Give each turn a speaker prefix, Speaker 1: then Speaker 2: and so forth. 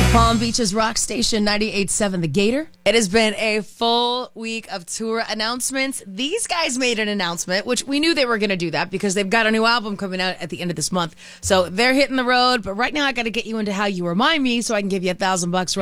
Speaker 1: Palm Beach's rock station 98.7 The Gator.
Speaker 2: It has been a full week of tour announcements. These guys made an announcement, which we knew they were going to do that because they've got a new album coming out at the end of this month. So they're hitting the road. But right now, I got to get you into How You Remind Me so I can give you $1,000